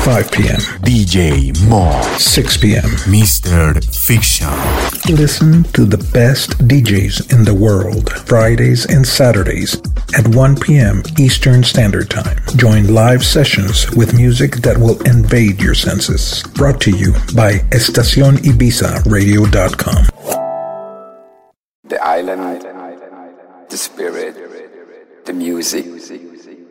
5 p.m. DJ Mo. 6 p.m. Mr. Fiction. Listen to the best DJs in the world, Fridays and Saturdays at 1 p.m. Eastern Standard Time. Join live sessions with music that will invade your senses. Brought to you by EstaciónIbizaRadio.com. The island, the spirit, the music.